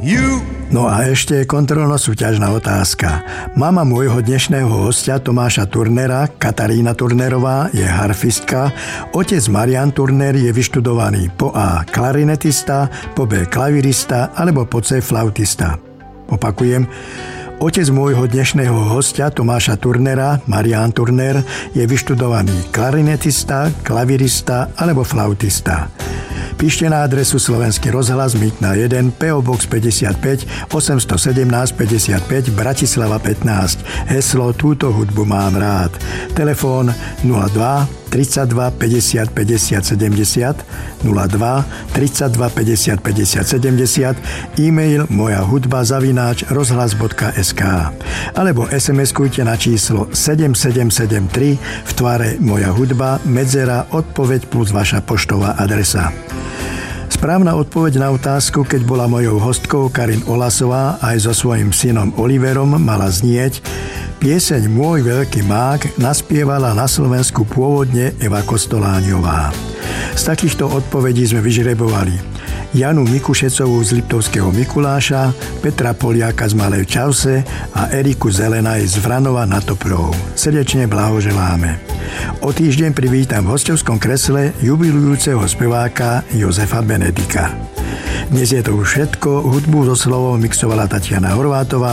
No a ešte kontrolno-súťažná otázka. Mama môjho dnešného hostia Tomáša Turnera, Katarína Turnerová, je harfistka, otec Marian Turner je vyštudovaný po A klarinetista, po B klavirista alebo po C flautista. Opakujem, otec môjho dnešného hostia Tomáša Turnera, Marian Turner, je vyštudovaný klarinetista, klavirista alebo flautista. Píšte na adresu Slovenský rozhlas Mýtna 1 PO Box 55 817 55 Bratislava 15. Heslo Túto hudbu mám rád. Telefón 02 32 50 50 70 02 32 50 50 70, e-mail mojahudba@rozhlas.sk alebo SMS-kujte na číslo 7773 v tvare Moja hudba medzera odpoveď plus vaša poštová adresa. Správna odpoveď na otázku, keď bola mojou hostkou Karin Olasová aj so svojím synom Oliverom, mala znieť: pieseň Môj veľký mák naspievala na Slovensku pôvodne Eva Kostoláňová. Z takýchto odpovedí sme vyžrebovali Janu Mikušecovú z Liptovského Mikuláša, Petra Poliaka z Malej Čause a Eriku Zelenaj z Vranova nad Toprou. Srdečne blahoželáme. O týždeň privítam v hostovskom kresle jubilujúceho speváka Jozefa Benedika. Dnes je to už všetko. Hudbu so slovom mixovala Tatiana Horvátová.